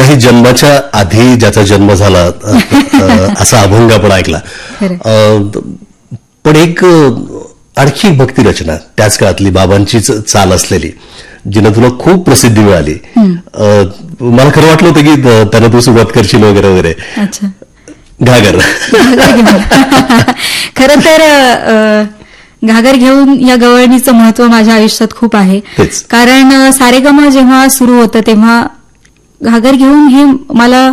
मलाही जन्माच्या आधी ज्याचा जन्म झाला असा अभंग आपण ऐकला. पण एक आणखी भक्ती रचना त्याच काळातली बाबांचीच चाल असलेली जिनं तुला खूप प्रसिद्धी मिळाली. मला खरं वाटलं होतं की त्यानं तू सुरुवात करशील वगैरे वगैरे. घागर. खरं तर घागर घेऊन या गवळणीचं महत्व माझ्या आयुष्यात खूप आहे. कारण सारेगम जेव्हा सुरू होतं तेव्हा घागर घेऊन हे मला